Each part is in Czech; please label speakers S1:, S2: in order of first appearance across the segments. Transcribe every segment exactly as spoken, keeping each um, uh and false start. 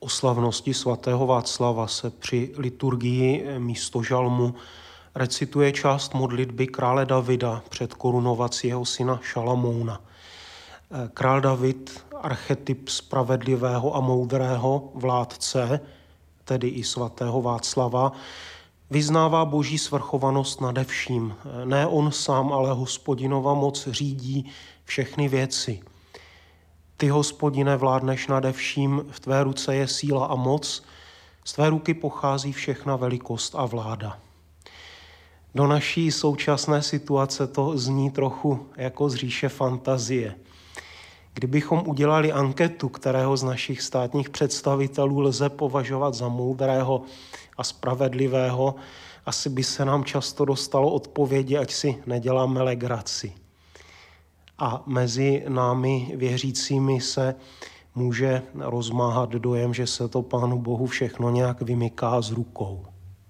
S1: O slavnosti svatého Václava se při liturgii místo žalmu recituje část modlitby krále Davida před korunovací jeho syna Šalamouna. Král David, archetyp spravedlivého a moudrého vládce, tedy i svatého Václava, vyznává boží svrchovanost nade vším. Ne on sám, ale Hospodinova moc řídí všechny věci. Ty, Hospodine, vládneš nade vším, v tvé ruce je síla a moc, z tvé ruky pochází všechna velikost a vláda. Do naší současné situace to zní trochu jako z říše fantazie. Kdybychom udělali anketu, kterého z našich státních představitelů lze považovat za moudrého a spravedlivého, asi by se nám často dostalo odpovědi, ať si neděláme legraci. A mezi námi věřícími se může rozmáhat dojem, že se to Pánu Bohu všechno nějak vymyká z rukou.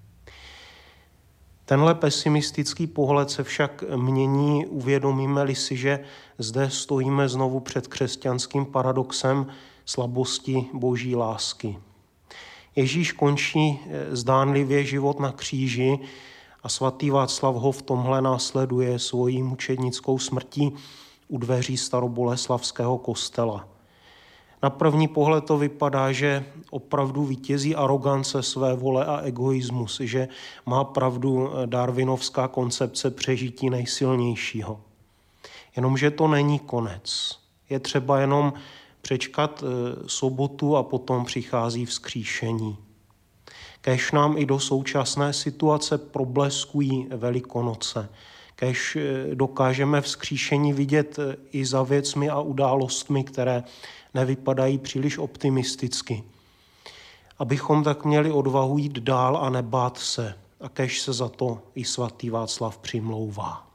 S1: Tenhle pesimistický pohled se však mění, uvědomíme-li si, že zde stojíme znovu před křesťanským paradoxem slabosti boží lásky. Ježíš končí zdánlivě život na kříži a svatý Václav ho v tomhle následuje svojí mučednickou smrtí u dveří staroboleslavského kostela. Na první pohled to vypadá, že opravdu vítězí arogance své vole a egoismus, že má pravdu darwinovská koncepce přežití nejsilnějšího. Jenomže to není konec. Je třeba jenom přečkat sobotu a potom přichází vzkříšení. Kéž nám i do současné situace probleskují Velikonoce. Kéž dokážeme vzkříšení vidět i za věcmi a událostmi, které nevypadají příliš optimisticky. Abychom tak měli odvahu jít dál a nebát se. A kéž se za to i svatý Václav přimlouvá.